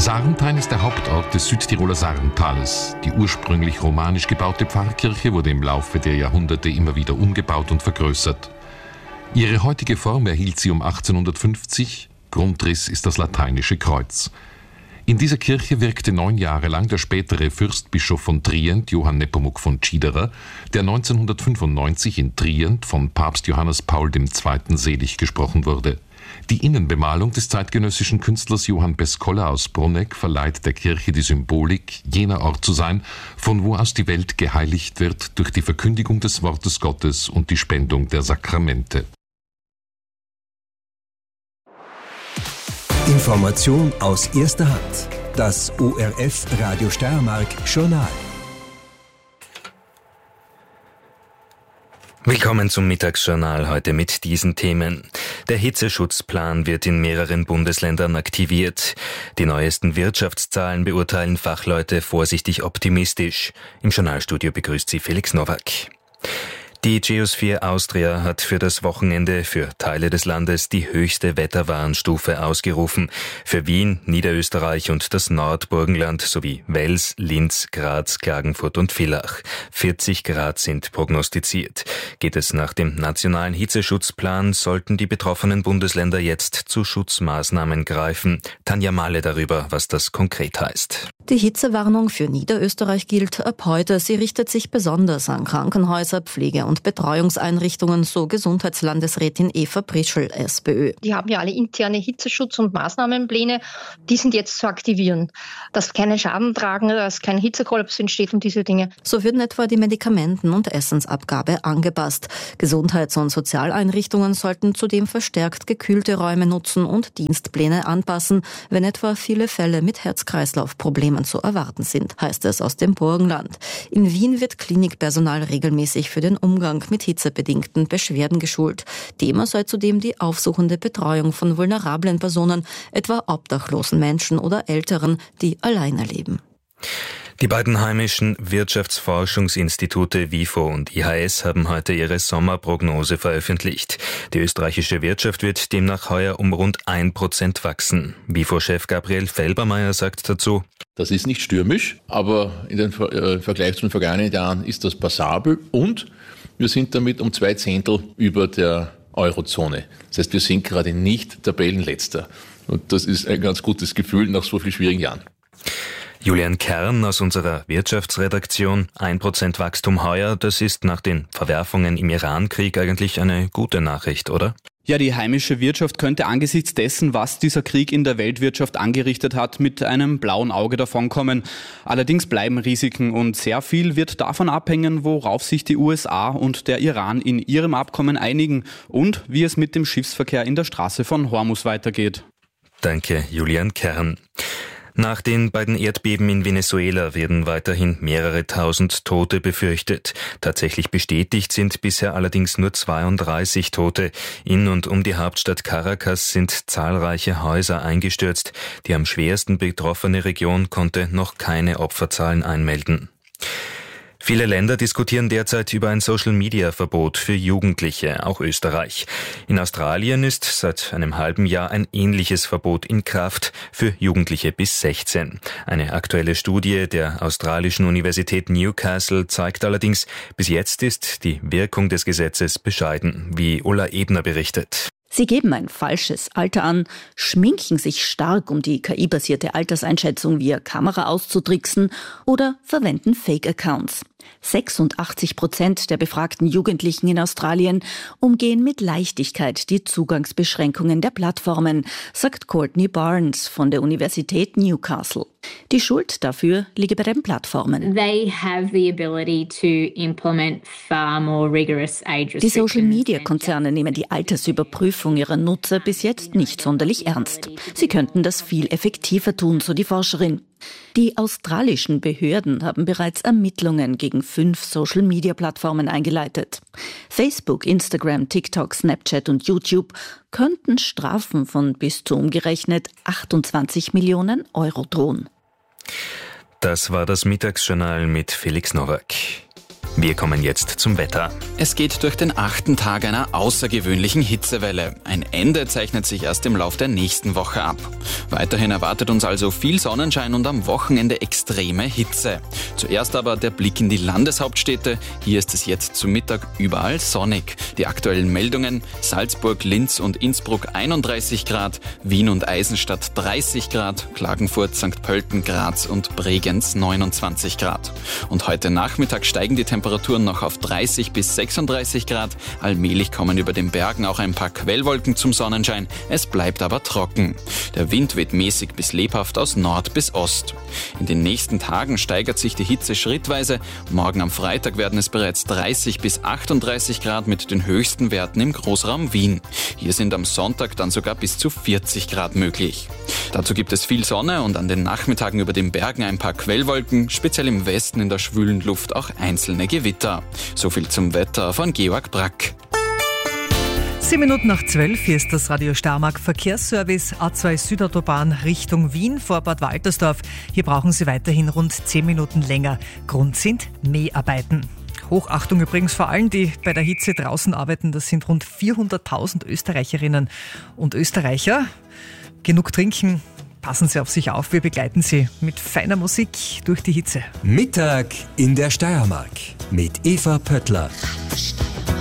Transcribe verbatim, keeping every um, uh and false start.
Sarnthein ist der Hauptort des Südtiroler Sarntales. Die ursprünglich romanisch gebaute Pfarrkirche wurde im Laufe der Jahrhunderte immer wieder umgebaut und vergrößert. Ihre heutige Form erhielt sie um achtzehnhundertfünfzig. Grundriss ist das lateinische Kreuz. In dieser Kirche wirkte neun Jahre lang der spätere Fürstbischof von Trient, Johann Nepomuk von Tschidera, der neunzehnhundertfünfundneunzig in Trient von Papst Johannes Paul der Zweite selig gesprochen wurde. Die Innenbemalung des zeitgenössischen Künstlers Johann Peskola aus Bruneck verleiht der Kirche die Symbolik, jener Ort zu sein, von wo aus die Welt geheiligt wird durch die Verkündigung des Wortes Gottes und die Spendung der Sakramente. Information aus erster Hand. Das O R F Radio Steiermark Journal. Willkommen zum Mittagsjournal heute mit diesen Themen. Der Hitzeschutzplan wird in mehreren Bundesländern aktiviert. Die neuesten Wirtschaftszahlen beurteilen Fachleute vorsichtig optimistisch. Im Journalstudio begrüßt sie Felix Nowak. Die Geosphere Austria hat für das Wochenende für Teile des Landes die höchste Wetterwarnstufe ausgerufen. Für Wien, Niederösterreich und das Nordburgenland sowie Wels, Linz, Graz, Klagenfurt und Villach. vierzig Grad sind prognostiziert. Geht es nach dem nationalen Hitzeschutzplan, sollten die betroffenen Bundesländer jetzt zu Schutzmaßnahmen greifen. Tanja Mahle darüber, was das konkret heißt. Die Hitzewarnung für Niederösterreich gilt ab heute. Sie richtet sich besonders an Krankenhäuser, Pflege- und Betreuungseinrichtungen, so Gesundheitslandesrätin Eva Prischl, SPÖ. Die haben ja alle interne Hitzeschutz- und Maßnahmenpläne. Die sind jetzt zu aktivieren, dass keine Schaden tragen, dass kein Hitzekollaps entsteht und diese Dinge. So würden etwa die Medikamenten- und Essensabgabe angepasst. Gesundheits- und Sozialeinrichtungen sollten zudem verstärkt gekühlte Räume nutzen und Dienstpläne anpassen, wenn etwa viele Fälle mit Herz-Kreislauf-Problemen zu erwarten sind, heißt es aus dem Burgenland. In Wien wird Klinikpersonal regelmäßig für den Umgang mit hitzebedingten Beschwerden geschult. Thema sei zudem die aufsuchende Betreuung von vulnerablen Personen, etwa obdachlosen Menschen oder Älteren, die alleine leben. Die beiden heimischen Wirtschaftsforschungsinstitute WIFO und I H S haben heute ihre Sommerprognose veröffentlicht. Die österreichische Wirtschaft wird demnach heuer um rund ein Prozent wachsen. WIFO-Chef Gabriel Felbermayr sagt dazu: Das ist nicht stürmisch, aber in den äh, Vergleich zu den vergangenen Jahren ist das passabel und wir sind damit um zwei Zehntel über der Eurozone. Das heißt, wir sind gerade nicht Tabellenletzter. Und das ist ein ganz gutes Gefühl nach so vielen schwierigen Jahren. Julian Kern aus unserer Wirtschaftsredaktion. ein Prozent Wachstum heuer, das ist nach den Verwerfungen im Iran-Krieg eigentlich eine gute Nachricht, oder? Ja, die heimische Wirtschaft könnte angesichts dessen, was dieser Krieg in der Weltwirtschaft angerichtet hat, mit einem blauen Auge davonkommen. Allerdings bleiben Risiken und sehr viel wird davon abhängen, worauf sich die U S A und der Iran in ihrem Abkommen einigen und wie es mit dem Schiffsverkehr in der Straße von Hormuz weitergeht. Danke, Julian Kern. Nach den beiden Erdbeben in Venezuela werden weiterhin mehrere tausend Tote befürchtet. Tatsächlich bestätigt sind bisher allerdings nur zweiunddreißig Tote. In und um die Hauptstadt Caracas sind zahlreiche Häuser eingestürzt. Die am schwersten betroffene Region konnte noch keine Opferzahlen einmelden. Viele Länder diskutieren derzeit über ein Social-Media-Verbot für Jugendliche, auch Österreich. In Australien ist seit einem halben Jahr ein ähnliches Verbot in Kraft für Jugendliche bis sechzehn. Eine aktuelle Studie der australischen Universität Newcastle zeigt allerdings, bis jetzt ist die Wirkung des Gesetzes bescheiden, wie Ulla Ebner berichtet. Sie geben ein falsches Alter an, schminken sich stark, um die K I-basierte Alterseinschätzung via Kamera auszutricksen oder verwenden Fake-Accounts. sechsundachtzig Prozent der befragten Jugendlichen in Australien umgehen mit Leichtigkeit die Zugangsbeschränkungen der Plattformen, sagt Courtney Barnes von der Universität Newcastle. Die Schuld dafür liege bei den Plattformen. They have the ability to implement far more rigorous age restrictions. Die Social-Media-Konzerne nehmen die Altersüberprüfung ihrer Nutzer bis jetzt nicht sonderlich ernst. Sie könnten das viel effektiver tun, so die Forscherin. Die australischen Behörden haben bereits Ermittlungen gegen fünf Social-Media-Plattformen eingeleitet. Facebook, Instagram, TikTok, Snapchat und YouTube könnten Strafen von bis zu umgerechnet achtundzwanzig Millionen Euro drohen. Das war das Mittagsjournal mit Felix Nowak. Wir kommen jetzt zum Wetter. Es geht durch den achten Tag einer außergewöhnlichen Hitzewelle. Ein Ende zeichnet sich erst im Lauf der nächsten Woche ab. Weiterhin erwartet uns also viel Sonnenschein und am Wochenende extreme Hitze. Zuerst aber der Blick in die Landeshauptstädte. Hier ist es jetzt zu Mittag überall sonnig. Die aktuellen Meldungen: Salzburg, Linz und Innsbruck einunddreißig Grad, Wien und Eisenstadt dreißig Grad, Klagenfurt, Sankt Pölten, Graz und Bregenz neunundzwanzig Grad. Und heute Nachmittag steigen die Temperaturen noch auf dreißig bis sechsunddreißig Grad. Allmählich kommen über den Bergen auch ein paar Quellwolken zum Sonnenschein. Es bleibt aber trocken. Der Wind weht mäßig bis lebhaft aus Nord bis Ost. In den nächsten Tagen steigert sich die Hitze schrittweise. Morgen am Freitag werden es bereits dreißig bis achtunddreißig Grad mit den höchsten Werten im Großraum Wien. Hier sind am Sonntag dann sogar bis zu vierzig Grad möglich. Dazu gibt es viel Sonne und an den Nachmittagen über den Bergen ein paar Quellwolken, speziell im Westen in der schwülen Luft auch einzelne Gewitter. So viel zum Wetter von Georg Brack. Sieben Minuten nach zwölf, hier ist das Radio Steiermark Verkehrsservice, A zwei Südautobahn Richtung Wien vor Bad Waltersdorf. Hier brauchen Sie weiterhin rund zehn Minuten länger. Grund sind Mäharbeiten. Hochachtung übrigens vor allen, die bei der Hitze draußen arbeiten. Das sind rund vierhunderttausend Österreicherinnen und Österreicher. Genug trinken, passen Sie auf sich auf. Wir begleiten Sie mit feiner Musik durch die Hitze. Mittag in der Steiermark mit Eva Pöttler.